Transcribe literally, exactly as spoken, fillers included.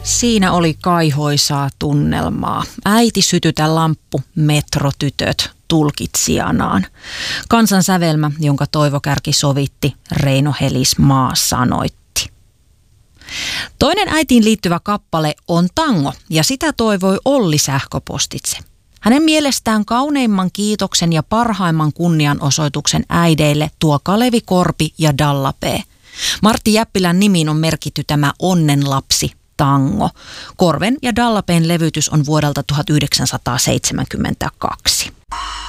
Siinä oli kaihoisaa tunnelmaa. Äiti sytytä lamppu, metrotytöt tulkitsijanaan. Kansan sävelmä, jonka Toivo Kärki sovitti, Reino Helismaa sanoitti. Toinen äitiin liittyvä kappale on tango ja sitä toivoi Olli sähköpostitse. Hänen mielestään kauneimman kiitoksen ja parhaimman kunnianosoituksen äideille tuo Kalevi Korpi ja Dalla P. Martti Jäppilän nimiin on merkitty tämä onnenlapsi tango. Korven ja Dalla P:n levytys on vuodelta tuhatyhdeksänsataaseitsemänkymmentäkaksi.